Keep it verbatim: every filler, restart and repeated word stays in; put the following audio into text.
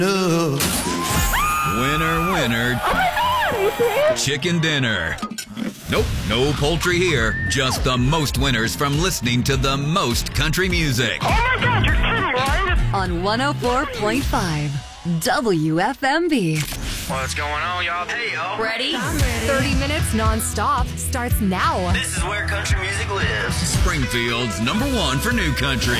No. Winner, winner. Oh my God, are you serious? Chicken dinner. Nope, no poultry here. Just the most winners from listening to the most country music. Oh my God, you're kidding, right? On one oh four point five W F M B. What's going on, y'all? Hey, y'all. Ready? thirty minutes non-stop starts now. This is where country music lives. Springfield's number one for new country.